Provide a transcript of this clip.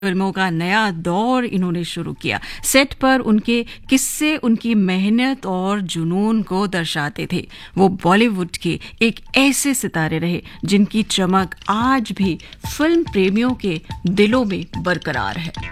फिल्मों का नया दौर इन्होंने शुरू किया। सेट पर उनके किस्से उनकी मेहनत और जुनून को दर्शाते थे। वो बॉलीवुड के एक ऐसे सितारे रहे जिनकी चमक आज भी फिल्म प्रेमियों के दिलों में बरकरार है।